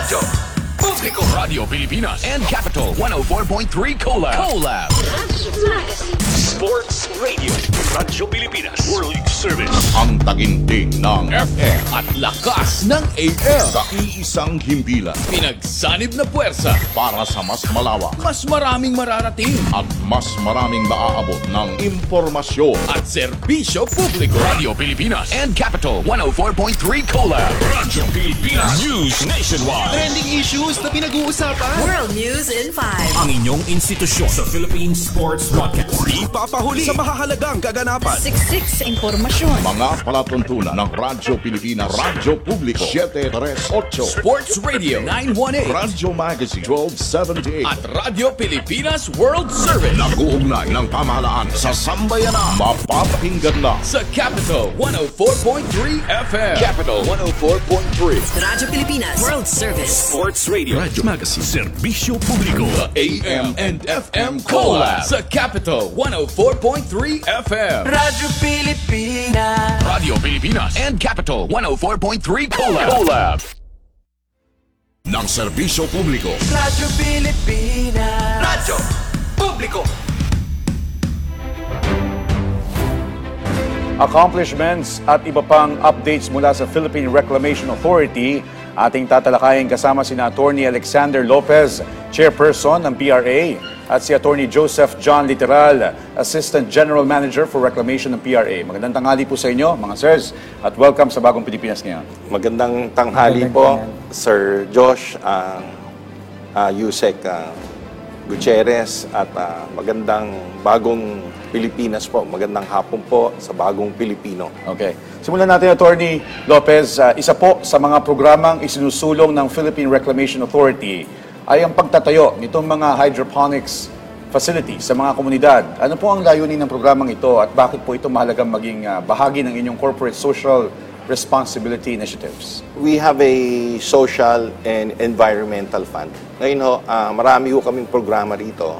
Radyo Publiko, Radio Pilipinas and Capital 104.3 Collab. Sports Radio, Radyo Pilipinas, World Service. Ang taginting ng FM at lakas ng AM. sa iisang himpilan Pinagsanib na puwersa para sa mas malawak mas maraming mararating at mas maraming maaabot ng impormasyon. at serbisyo publiko. Radio Pilipinas and Capital 104.3 Collab. Radyo Pilipinas News Nationwide. Trending issues na pinag-uusapan. World News in 5. Ang inyong institusyon sa Philippine Sports Broadcast. Ipapahuli sa mahahalagang kaganapan. Siksik sa impormasyon. Mga palatuntunan ng Radyo Pilipinas, Radyo Publiko 738, Sports Radio 918 Radyo Magazine 1278 at Radio Pilipinas World Service nag-uugnay ng pamahalaan sa sambayanan. Mapapakinggan na sa Capital 104.3 FM. Capital 104.3. Radyo Pilipinas World Service. Sports Radio, Radyo Magazine, Serbisyo Publiko. AM and FM Collab sa Capital 104.3 FM. Radyo Pilipinas. Radio Pilipinas and Capital 104.3 Collab. ng serbisyo publiko. Radyo Pilipinas. Radyo Publiko. Accomplishments at iba pang updates mula sa Philippine Reclamation Authority. Ating tatalakayin kasama sina Attorney Alexander Lopez, Chairperson ng PRA, at si Attorney Joseph John Literal, Assistant General Manager for Reclamation ng PRA. Magandang tanghali po sa inyo, mga sirs, at welcome sa Bagong Pilipinas ngayon. Magandang tanghali po, Sir Josh, Yusek Gutierrez, at magandang Bagong Pilipinas po. Magandang hapon po sa Bagong Pilipino. Okay. Simulan natin, Attorney Lopez. Isa po sa mga programang isinusulong ng Philippine Reclamation Authority ay ang pagtatayo nitong mga hydroponics facility sa mga komunidad. Ano po ang layunin ng programang ito at bakit po ito mahalagang maging bahagi ng inyong corporate social responsibility initiatives? We have a social and environmental fund. Ngayon ho, marami ho kaming programa rito.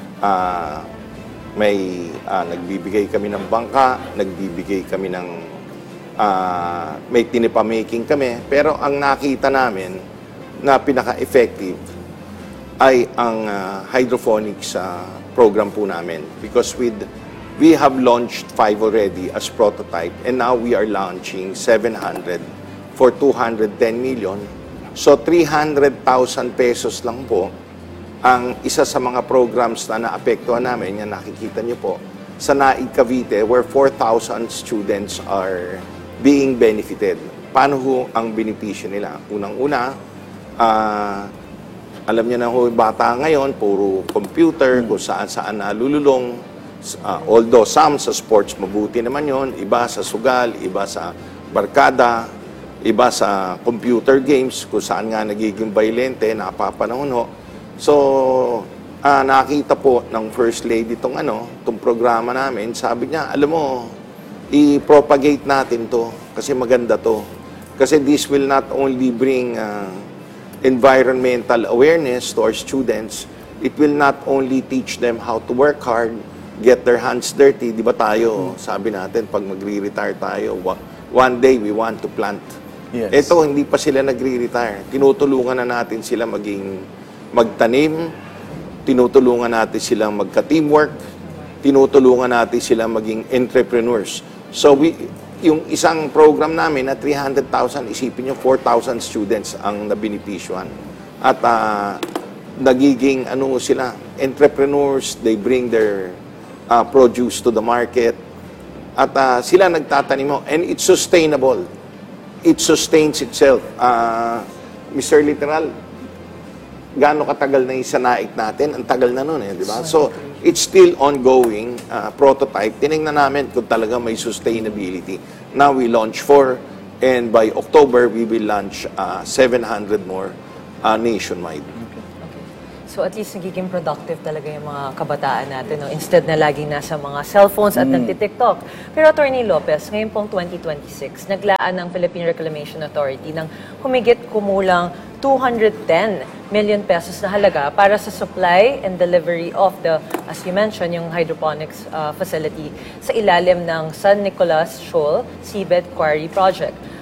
May nagbibigay kami ng bangka, nagbibigay kami ng may tinipamaking kami. Pero ang nakita namin na pinaka-effective ay ang hydroponics program po namin. Because we have launched 5 already as prototype and now we are launching 700 for 210 million. So 300,000 pesos lang po ang isa sa mga programs na naapektuhan namin, yan nakikita nyo po, sa Naig Cavite, where 4,000 students are being benefited. Paano ho ang benepisyo nila? Unang-una, alam niyo na ho, bata ngayon, puro computer, kung saan-saan nalululong. Although some sa sports, mabuti naman yon, iba sa sugal, iba sa barkada, iba sa computer games, kung saan nga nagiging violente, napapanahon ho. So, nakita po ng First Lady itong programa namin. Sabi niya, alam mo, i-propagate natin to kasi maganda to. Kasi this will not only bring environmental awareness to our students, it will not only teach them how to work hard, get their hands dirty. Di ba tayo, sabi natin, pag magre-retire tayo, one day we want to plant. Yes. Ito, hindi pa sila nagre-retire. Tinutulungan na natin sila magtanim, tinutulungan natin silang magka-teamwork, tinutulungan natin silang maging entrepreneurs. So, yung isang program namin na 300,000, isipin nyo, 4,000 students ang nabinipisyohan. At nagiging, sila, entrepreneurs, they bring their produce to the market. At sila nagtatanim mo. And it's sustainable. It sustains itself. Mr. Literal, gaano katagal na yung sanaik natin? Ang tagal na nun di ba? So, it's still ongoing prototype. Tinignan namin kung talaga may sustainability. Now, we launch 4 and by October, we will launch 700 more nationwide. So at least nagiging productive talaga yung mga kabataan natin, no? Instead na laging nasa mga cellphones at nagtitiktok. Pero Attorney Lopez, ngayon pong 2026, naglaan ng Philippine Reclamation Authority ng humigit kumulang 210 million pesos na halaga para sa supply and delivery of the, as you mentioned, yung hydroponics facility sa ilalim ng San Nicolas Shoal Seabed Quarry Project.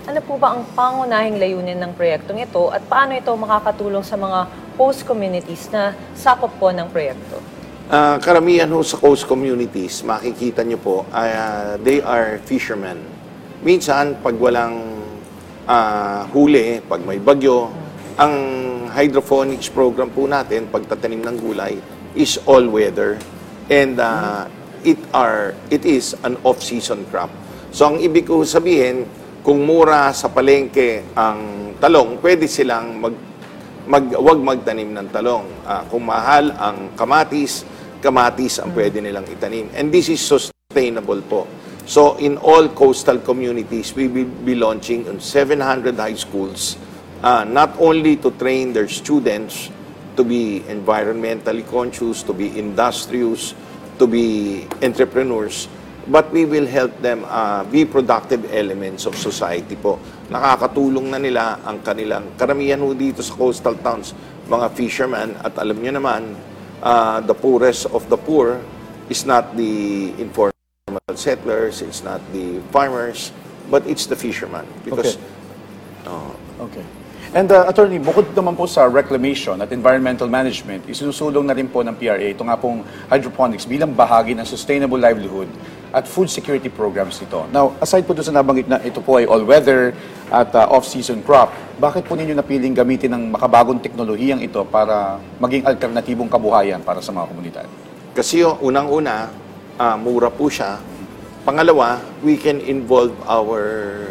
Ano po ba ang pangunahing layunin ng proyektong ito at paano ito makakatulong sa mga host communities na sakop po ng proyekto? Karamihan ho sa coast communities, makikita nyo po, they are fishermen. Minsan, pag walang huli, pag may bagyo, ang hydroponics program po natin, pagtatanim ng gulay, is all-weather. And it is an off-season crop. So, ang ibig ko sabihin, kung mura sa palengke ang talong, pwede silang wag magtanim ng talong. Kung mahal ang kamatis ang pwede nilang itanim. And this is sustainable po. So, in all coastal communities, we will be launching on 700 high schools, not only to train their students to be environmentally conscious, to be industrious, to be entrepreneurs, but we will help them be productive elements of society po. Nakakatulong na nila ang kanilang karamihan ho dito sa coastal towns, mga fishermen, at alam nyo naman, the poorest of the poor is not the informal settlers, it's not the farmers, but it's the fishermen. Because, Okay. And Attorney, bukod naman po sa reclamation at environmental management, isinusulong na rin po ng PRA ito nga pong hydroponics bilang bahagi ng sustainable livelihood at food security programs nito. Now, aside po doon sa nabanggit na ito po ay all-weather at off-season crop, bakit po ninyo napiling gamitin ng makabagong teknolohiyang ito para maging alternatibong kabuhayan para sa mga komunidad? Kasi unang-una, mura po siya. Pangalawa, we can involve our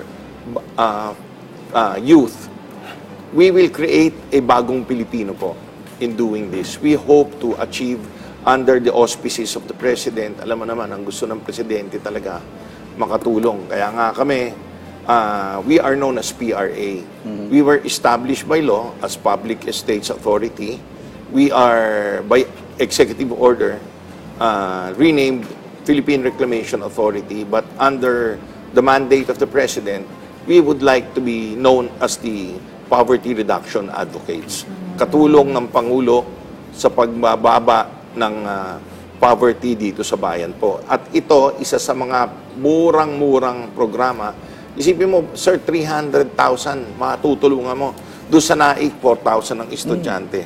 youth. We will create a bagong Pilipino po in doing this. We hope to achieve under the auspices of the President. Alam mo naman, ang gusto ng Presidente talaga makatulong. Kaya nga kami, we are known as PRA. We were established by law as Public Estates Authority. We are, by executive order, renamed Philippine Reclamation Authority. But under the mandate of the President, we would like to be known as the Poverty Reduction Advocates. Katulong ng Pangulo sa pagbababa ng poverty dito sa bayan po. At ito, isa sa mga murang-murang programa. Isipin mo, sir, 300,000 matutulungan mo. Doon sa NAIC, 4,000 ang estudyante.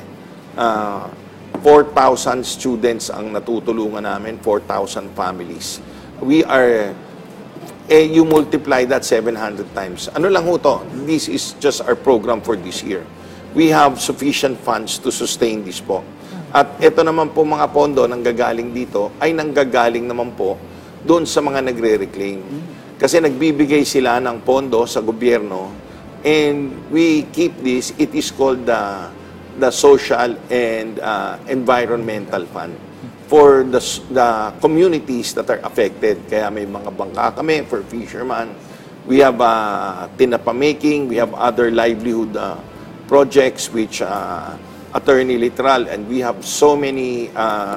4,000 students ang natutulungan namin, 4,000 families. We are you multiply that 700 times. Ano lang ho to? This is just our program for this year. We have sufficient funds to sustain this po. At ito naman po mga pondo nanggagaling dito ay nanggagaling naman po doon sa mga nagre-reclaim. Kasi nagbibigay sila ng pondo sa gobyerno and we keep this, it is called the Social and Environmental Fund for the communities that are affected. Kaya may mga bangka kami for fishermen. We have tinapa making, we have other livelihood projects which Attorney Literal, and we have so many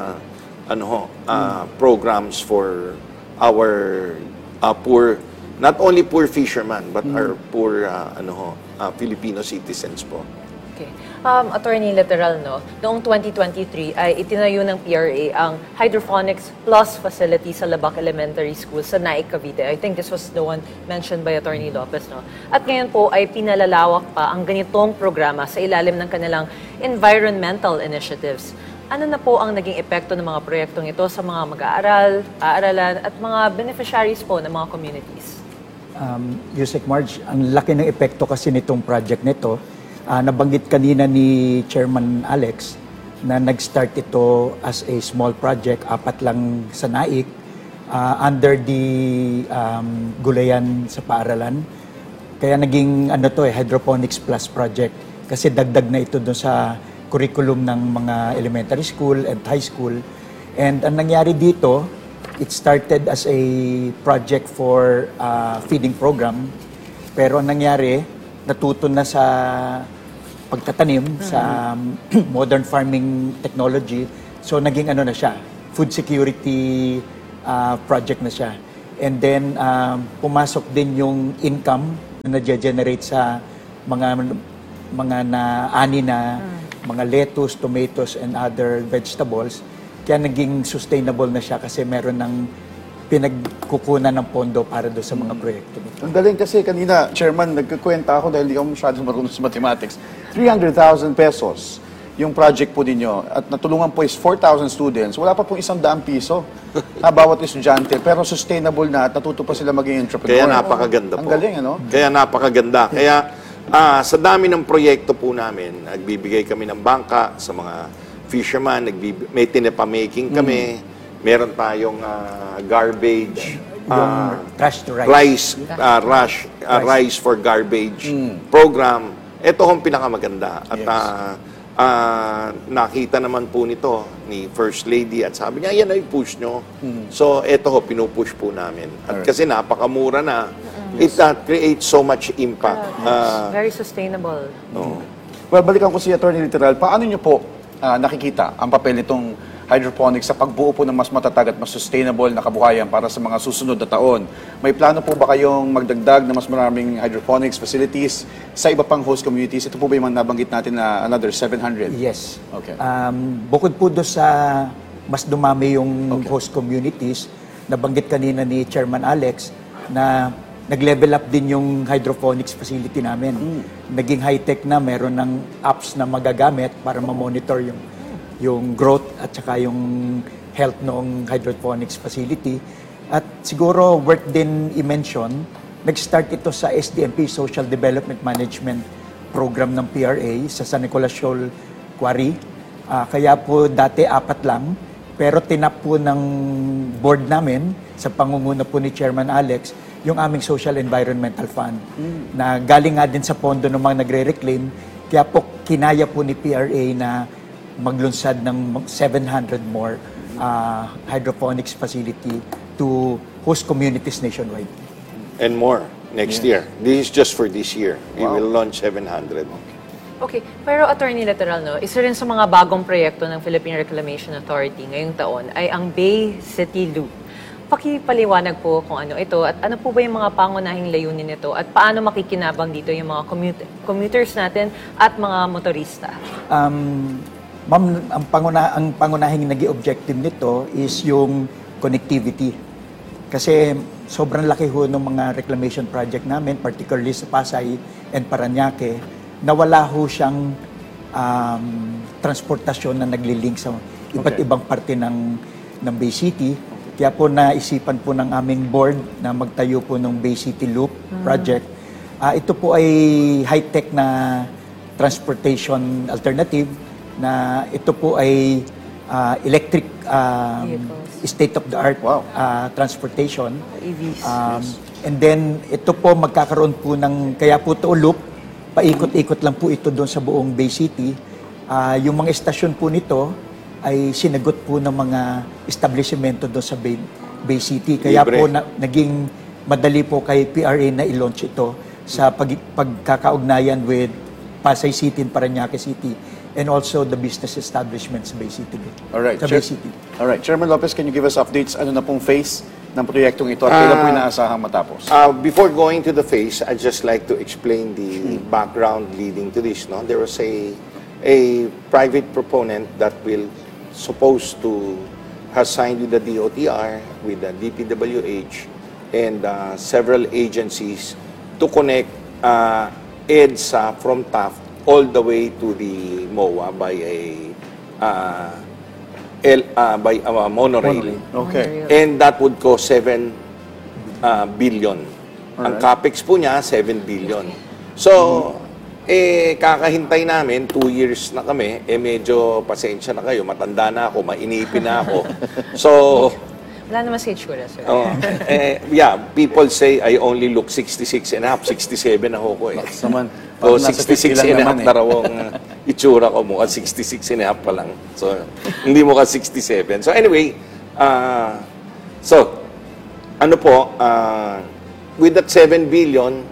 programs for our poor, not only poor fishermen, but our poor Filipino citizens po. Okay. Attorney Literal, no? Noong 2023 ay itinayo ng PRA ang Hydroponics Plus facility sa Labac Elementary School sa Naik, Cavite. I think this was the one mentioned by Attorney Lopez, no? At ngayon po ay pinalalawak pa ang ganitong programa sa ilalim ng kanilang environmental initiatives. Ano na po ang naging epekto ng mga proyektong ito sa mga mag-aaral, aaralan at mga beneficiaries po ng mga communities? Yusek Marge, ang laki ng epekto kasi nitong project nito. Nabanggit kanina ni Chairman Alex na nag-start ito as a small project, 4 lang sa Naik, under the Gulayan sa Paaralan. Kaya naging Hydroponics Plus project kasi dagdag na ito doon sa curriculum ng mga elementary school and high school. And ang nangyari dito, it started as a project for feeding program. Pero ang nangyari, natuto na sa pagtatanim, sa modern farming technology. So naging na siya, food security project na siya. And then pumasok din yung income na na-generate sa mga ani na mga lettuce, tomatoes, and other vegetables. Kaya naging sustainable na siya kasi meron ng pinagkukunan ng pondo para doon sa mga proyekto nito. Ang galing kasi kanina, Chairman, nagkukwenta ako dahil hindi ako masyadong marunong sa mathematics. 300,000 pesos yung project po ninyo at natulungan po is 4,000 students. Wala pa pong 100 piso bawat estudyante pero sustainable na at natuto pa sila maging entrepreneur. Kaya napakaganda po. Ang galing, ano? Kaya napakaganda. Kaya sa dami ng proyekto po namin, nagbibigay kami ng bangka sa mga fisherman, may tinapa-making kami, meron tayong garbage, Yung trash to rice. rice for garbage program. Ito ang pinakamaganda. At nakita naman po nito ni First Lady at sabi niya, yan ay push nyo. So, ito pinupush po namin. At kasi napakamura na, it creates so much impact. Very sustainable. Well, balikan ko si Attorney Literal. Paano nyo po nakikita ang papel nitong hydroponics sa pagbuo po ng mas matatag at mas sustainable na kabuhayan para sa mga susunod na taon? May plano po ba kayong magdagdag na mas maraming hydroponics facilities sa iba pang host communities? Ito po ba yung nabanggit natin na another 700? Yes. Okay. Bukod po doon sa mas dumami yung host communities, nabanggit kanina ni Chairman Alex na nag-level up din yung hydroponics facility namin. Naging high-tech na, meron ng apps na magagamit para ma-monitor yung growth at saka yung health ng hydroponics facility. At siguro worth din i-mention, nag-start ito sa SDMP, Social Development Management Program ng PRA sa San Nicolas Shoal Quarry. Kaya po dati 4 lang, pero tinap po ng board namin sa pangunguna po ni Chairman Alex yung aming Social Environmental Fund na galing nga din sa pondo ng mga nagre-reclaim. Kaya po kinaya po ni PRA na maglunsad ng 700 more hydroponics facility to host communities nationwide. And more next year. This is just for this year. We will launch 700. Okay, pero Attorney Literal, no, isa rin sa mga bagong proyekto ng Philippine Reclamation Authority ngayong taon ay ang Bay City Loop. Pakipaliwanag po kung ano ito at ano po ba yung mga pangunahing layunin nito at paano makikinabang dito yung mga commuters natin at mga motorista? Ma'am, ang pangunahing naging objective nito is yung connectivity. Kasi sobrang laki ho ng mga reclamation project namin, particularly sa Pasay and Parañaque, na wala ho siyang transportasyon na naglilink sa iba't ibang parte ng Bay City. Kaya po naisipan po ng aming board na magtayo po ng Bay City Loop project. Ito po ay high-tech na transportation alternative na ito po ay electric state-of-the-art transportation. EVs. And then ito po magkakaroon po ng, kaya po ito loop, paikot-ikot lang po ito doon sa buong Bay City. Yung mga estasyon po nito ay sinagot po ng mga establishmento doon sa Bay City. Kaya Libre. po naging madali po kay PRA na i-launch ito sa pagkakaugnayan with Pasay City and Parañaque City and also the business establishments sa Bay City. Alright, Sa Bay City. Alright, Chairman Lopez, can you give us updates? Ano na pong phase ng proyektong ito at kailan po inaasahang matapos? Before going to the phase, I'd just like to explain the background leading to this. No, there was a private proponent that will supposed to have signed with the DOTR, with the DPWH, and several agencies to connect EDSA from Taft all the way to the MOA by a monorail. Okay. And that would cost 7 billion. Ang capex po niya, 7 billion. So, kakahintay namin, 2 years na kami, medyo pasensya na kayo, matanda na ako, mainipin na ako. So, Wala naman sa itsura, sir. yeah, people say I only look 66 and a half, 67 ako ko eh. Lots naman. So, Nasa 66 50 lang and a half naman na raw ang itsura ko mo, 66 and a half pa lang. So, hindi mo ka 67. So, anyway, ano po, with that 7 billion,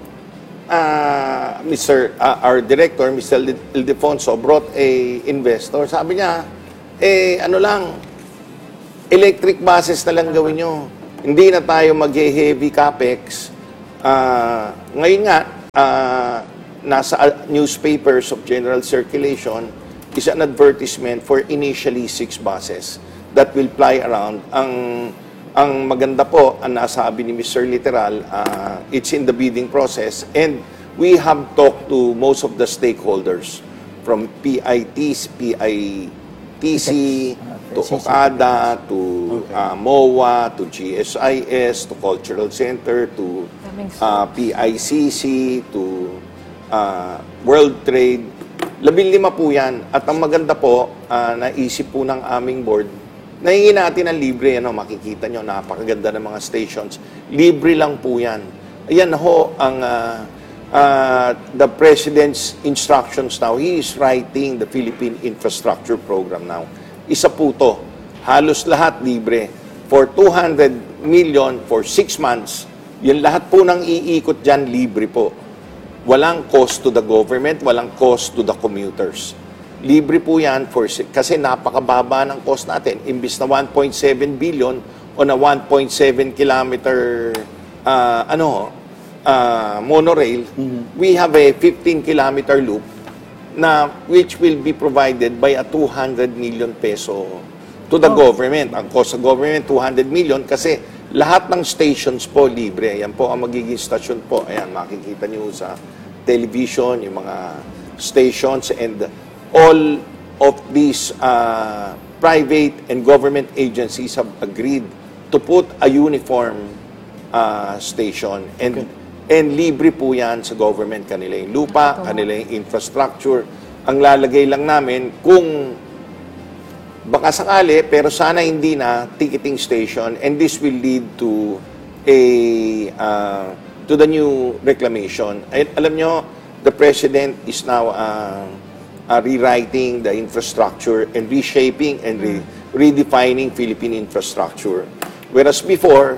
our director, Mr. Ildefonso, brought a investor. Sabi niya, ano lang, electric buses na lang gawin nyo. Hindi na tayo mag-heavy capex. Ngayon nga, nasa newspapers of general circulation is an advertisement for initially 6 buses that will fly around. Ang ang maganda po, ang nasabi ni Mr. Literal, it's in the bidding process, and we have talked to most of the stakeholders from PITs, PITC, to Okada, to MOA, to GSIS, to Cultural Center, to PICC, to World Trade. 15 po yan. At ang maganda po, naisip po ng aming board, nahingi natin ng libre, makikita nyo, napakaganda ng mga stations. Libre lang po yan. Ayan ho, ang the President's instructions now. He is writing the Philippine Infrastructure Program now. Isa po to. Halos lahat libre. For 200 million for 6 months, yung lahat po ng iikot dyan, libre po. Walang cost to the government, walang cost to the commuters. Libre po yan kasi napakababa ng cost natin. Imbis na 1.7 billion on a 1.7 kilometer monorail, we have a 15-kilometer loop which will be provided by a 200 million peso to the government. Ang cost sa government, 200 million kasi lahat ng stations po libre. Ayan po ang magiging station po. Ayan, makikita nyo sa television, yung mga stations, and all of these private and government agencies have agreed to put a uniform station. And libre po yan sa government. Kanila yung lupa, kanila yung infrastructure. Ang lalagay lang namin, kung baka sakali, pero sana hindi na, ticketing station, and this will lead to to the new reclamation. Alam nyo, the President is now rewriting the infrastructure and reshaping and redefining Philippine infrastructure. Whereas before,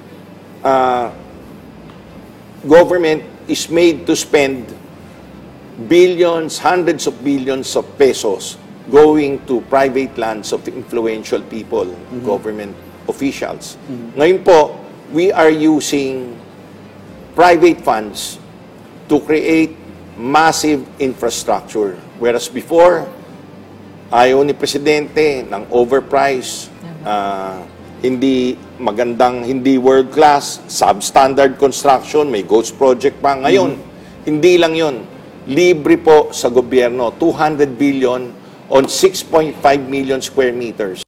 government is made to spend billions, hundreds of billions of pesos going to private lands of influential people, government officials. Ngayon po, we are using private funds to create massive infrastructure. Whereas before, ayaw ni Presidente ng overpriced, hindi magandang, hindi world-class, substandard construction, may ghost project pa. Ngayon, hindi lang yun. Libre po sa gobyerno, 200 billion on 6.5 million square meters.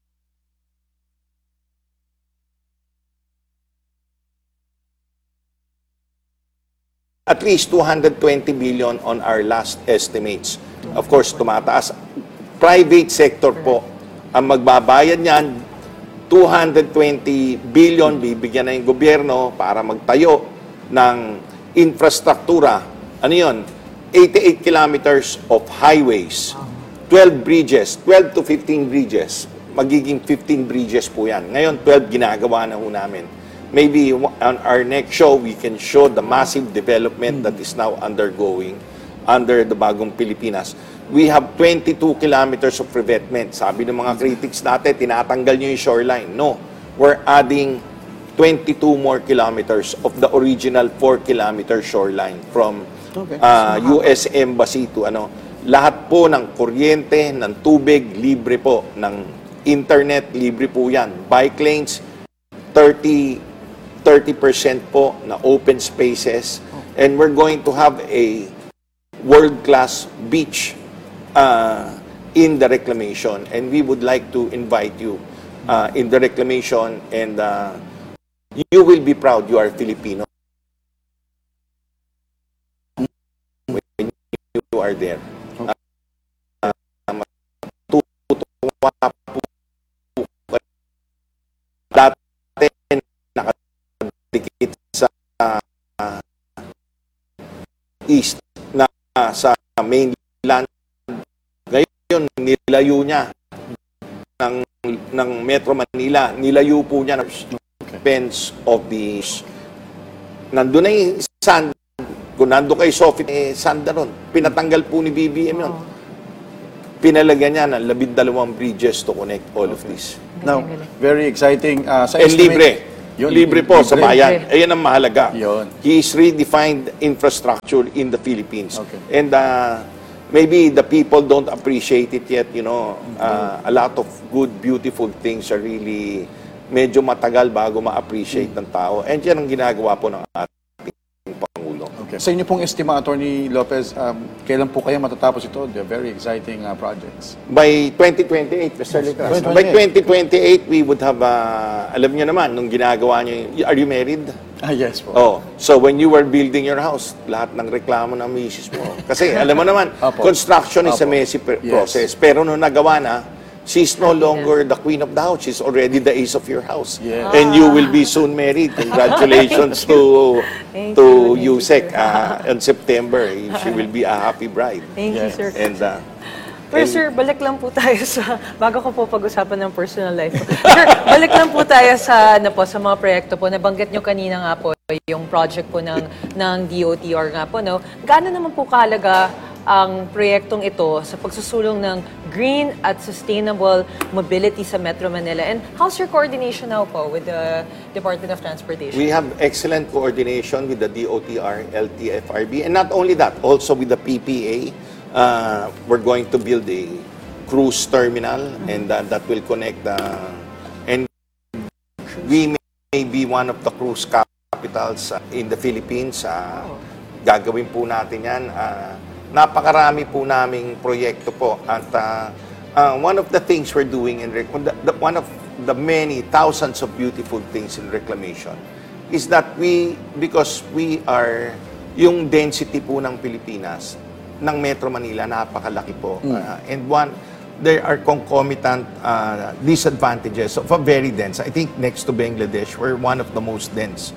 At least 220 billion on our last estimates. Of course, tumataas. Private sector po ang magbabayad niyan. 220 billion bibigyan na yung gobyerno para magtayo ng infrastruktura. Ano yun? 88 kilometers of highways, 12 bridges, 12 to 15 bridges. Magiging 15 bridges po yan. Ngayon, 12 ginagawa na ho namin. Maybe on our next show, we can show the massive development that is now undergoing under the Bagong Pilipinas. We have 22 kilometers of revetment. Sabi ng mga critics natin, tinatanggal nyo yung shoreline. No. We're adding 22 more kilometers of the original 4-kilometer shoreline from US Embassy to lahat po ng kuryente, ng tubig, libre po. Ng internet, libre po yan. Bike lanes, 30% po na open spaces. And we're going to have a world-class beach in the reclamation, and we would like to invite you in the reclamation, and you will be proud you are Filipino when you are there. Matutuwa po dati nakadikit sa east na sa mainland. Ngayon, nilayo niya ng Metro Manila. Nilayo po niya ng fence of the... Nandun na yung sand. Kung nandun kay Sophie, sand na ron. Pinatanggal po ni BBM yun. Pinalagyan niya ng 12 bridges to connect all of this. Now, very exciting. Sa And estimate- libre. Yun, Libre po sa libre. bayan. Ayan ang mahalaga. Yun. He's redefined infrastructure in the Philippines. Okay. And maybe the people don't appreciate it yet, a lot of good, beautiful things are really medyo matagal bago ma-appreciate ng tao. And yan ang ginagawa po ng ating Pangulo. Okay. Sa inyo pong estima, Attorney Lopez, kailan po kaya matatapos ito? They're very exciting projects. By 2028, Mr. Litras. 2028. By 2028, we would have, alam niyo naman, nung ginagawa niyo, are you married? Yes po. Oh, so when you were building your house, lahat ng reklamo ng misis mo. Kasi alam mo naman, Opo. construction is a Opo. messy Yes. process. Pero nung nagawa na, she's no longer the queen of the house. She's already the ace of your house. Yes. And you will be soon married. Congratulations to Thank you. Yusek. In September, she will be a happy bride. Thank you, Yes. sir. And Pero sir, balik lang po tayo sa, bago ko po pag-usapan ng personal life. Sir, balik lang po tayo sa, sa mga proyekto po. Nabanggit nyo kanina nga po, yung project po ng DOTR nga po, no? Gaano naman po kahalaga ang proyektong ito sa pagsusulong ng green at sustainable mobility sa Metro Manila? And how's your coordination now po with the Department of Transportation? we have excellent coordination with the DOTR, LTFRB, and not only that, also with the PPA. We're going to build a cruise terminal, and that will connect and we may be one of the cruise capitals in the Philippines. Gagawin po natin yan. Napakarami po naming proyekto po. At one of the things we're doing, one of the many thousands of beautiful things in reclamation, is that because we are, yung density po ng Pilipinas, ng Metro Manila, napakalaki po. And there are concomitant disadvantages of a very dense. I think next to Bangladesh, we're one of the most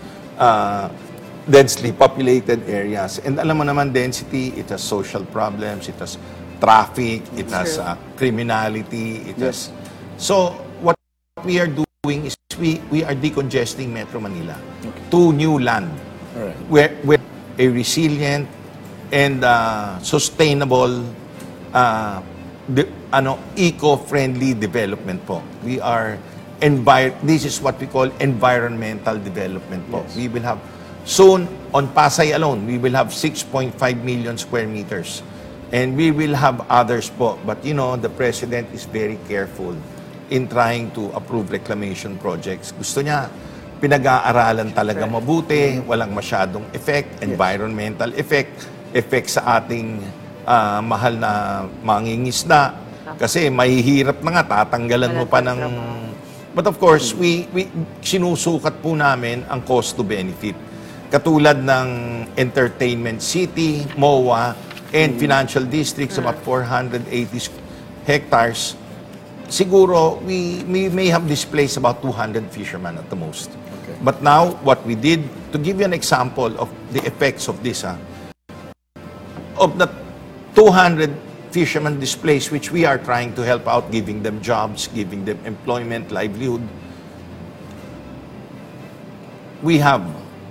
densely populated areas. And alam mo naman, density, it has social problems, it has traffic, it has criminality, it has... So, what we are doing is we are decongesting Metro Manila to new land, where a resilient and sustainable, eco-friendly development po. We are this is what we call environmental development po. Yes. We will have soon on Pasay alone, we will have 6.5 million square meters, and we will have others po. But you know, the president is very careful in trying to approve reclamation projects. Gusto niya pinag-aaralan talaga mabuti, walang masyadong effect, environmental effect sa ating mahal na mangingisda. Kasi mahihirap na nga, tatanggalan mo pa ng... But of course, we sinusukat po namin ang cost to benefit. Katulad ng Entertainment City, MOA, and Financial Districts, about 480 hectares. Siguro, we may have displaced about 200 fishermen at the most. Okay. But now, what we did, to give you an example of the effects of this, of the 200 fishermen displaced, which we are trying to help out, giving them jobs, giving them employment, livelihood, we have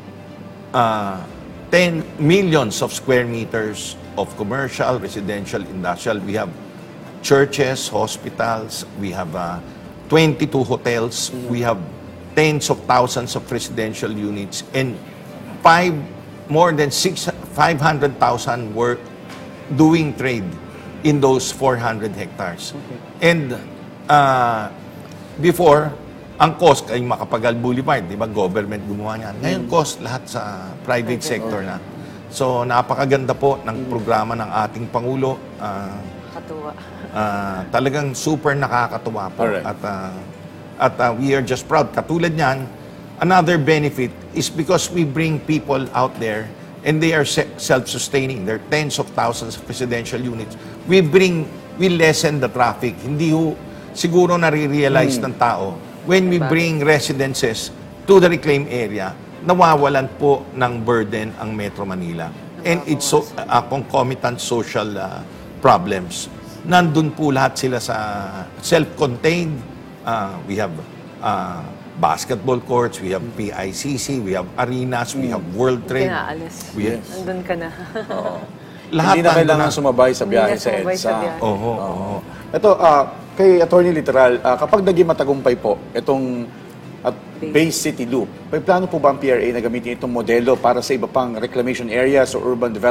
10 millions of square meters of commercial, residential, industrial. We have churches, hospitals, we have 22 hotels, we have tens of thousands of residential units, and more than 500,000 were doing trade in those 400 hectares. And before, ang cost ay Macapagal Boulevard, di ba? Government gumawa niyan. Ngayon, cost lahat sa private sector na. So, napakaganda po ng programa ng ating Pangulo. Katuwa. Talagang super nakakatuwa po. Alright. At we are just proud. Katulad niyan, another benefit is because we bring people out there and they are self-sustaining. There are tens of thousands of residential units. We lessen the traffic. Hindi siguro nare-realize ng tao, when we bring residences to the reclaimed area, nawawalan po ng burden ang Metro Manila. And it's concomitant social problems. Nandun po lahat sila sa self-contained. We have basketball courts, we have PICC, we have arenas, we have World Trade. Pinaalis. Yes. Nandun ka na. Hindi Lahat na kailangan nandun sumabay sa biyahe Hindi na sa sumabay sa EDSA. biyahe. Oo. Ito, kay Attorney Literal, kapag naging matagumpay po itong Bay City Loop, may plano po ba ang PRA na gamitin itong modelo para sa iba pang reclamation areas o urban development